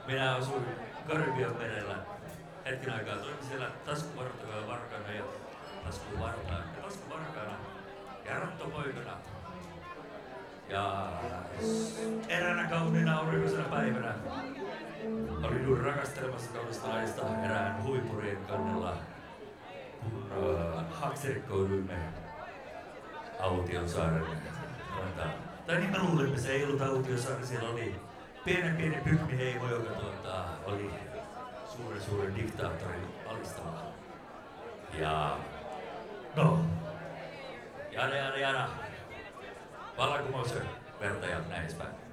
Minä asuin Karibian merellä hetken aikaa. Toimin siellä taskuvarkaana ja taskuvarkaana ja rattopoikana. Ja eräänä kauniina aurinkoisena päivänä olin juuri rakastelemassa kaunista naista erään huipurien kannella, kun hakserikkoiduimme Autiosaaren rantaan. Tai niin me luulimme, se ei ollut Autiosaari, siellä oli pieni pygmiheimo, joka oli suuren diktaattorin alistama. Ja no, jada, vallankumouksen verta ja näin edespäin.